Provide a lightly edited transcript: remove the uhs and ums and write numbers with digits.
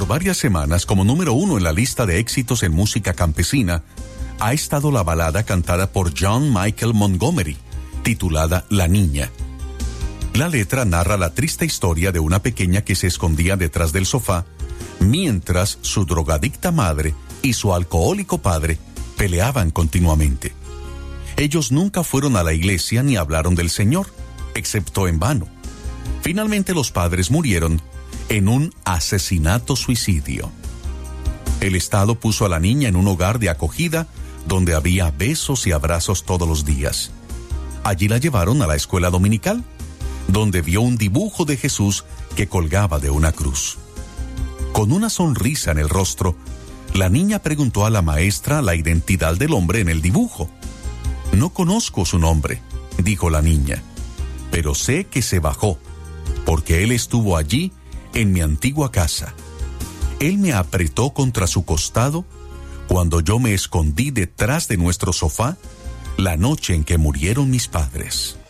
Por varias semanas, como número 1 en la lista de éxitos en música campesina, ha estado la balada cantada por John Michael Montgomery, titulada La Niña. La letra narra la triste historia de una pequeña que se escondía detrás del sofá, mientras su drogadicta madre y su alcohólico padre peleaban continuamente. Ellos nunca fueron a la iglesia ni hablaron del Señor, excepto en vano. Finalmente los padres murieron en un asesinato-suicidio. El Estado puso a la niña en un hogar de acogida donde había besos y abrazos todos los días. Allí la llevaron a la escuela dominical, donde vio un dibujo de Jesús que colgaba de una cruz. Con una sonrisa en el rostro, la niña preguntó a la maestra la identidad del hombre en el dibujo. «No conozco su nombre», dijo la niña, «pero sé que se bajó, porque él estuvo allí en mi antigua casa. Él me apretó contra su costado cuando yo me escondí detrás de nuestro sofá la noche en que murieron mis padres».